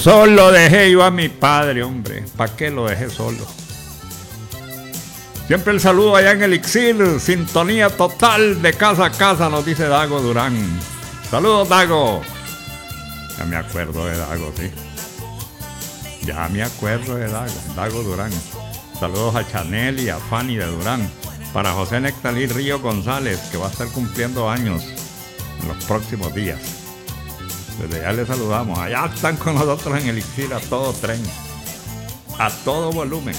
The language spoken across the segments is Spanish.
Solo dejé yo a mi padre, hombre. ¿Para qué lo dejé solo? Siempre el saludo allá en Elixir. Sintonía total de casa a casa, nos dice Dago Durán. Saludos, Dago. Ya me acuerdo de Dago, sí. Ya me acuerdo de Dago Durán. Saludos a Chanel y a Fanny de Durán. Para José Nectalí Río González, que va a estar cumpliendo años en los próximos días. Desde ya les saludamos. Allá están con nosotros en Elixir a todo tren, a todo volumen.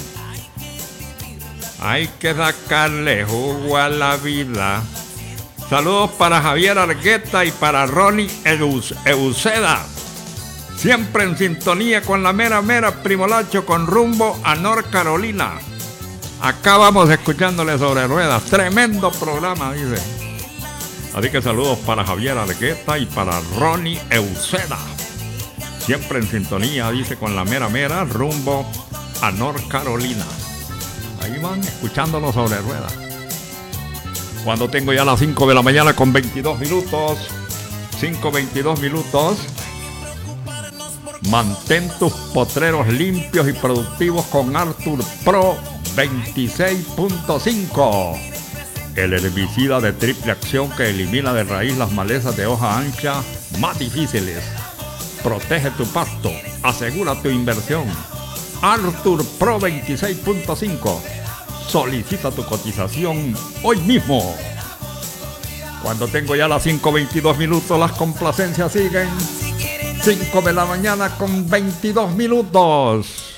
Hay que sacarle jugo a la vida. Saludos para Javier Argueta y para Ronnie Euseda. Siempre en sintonía con la mera Primolacho con rumbo a North Carolina. Acá vamos escuchándole sobre ruedas. Tremendo programa, dice. Así que saludos para Javier Argueta y para Ronnie Euseda. Siempre en sintonía, dice, con la mera rumbo a North Carolina. Ahí van escuchándonos sobre ruedas. Cuando tengo ya las 5 de la mañana con 22 minutos. 5:22 minutos. Mantén tus potreros limpios y productivos con Arthur Pro 26.5. El herbicida de triple acción que elimina de raíz las malezas de hoja ancha más difíciles. Protege tu pasto, asegura tu inversión. Arthur Pro 26.5. Solicita tu cotización hoy mismo. Cuando tengo ya las 5:22 minutos, las complacencias siguen. 5 de la mañana con 22 minutos.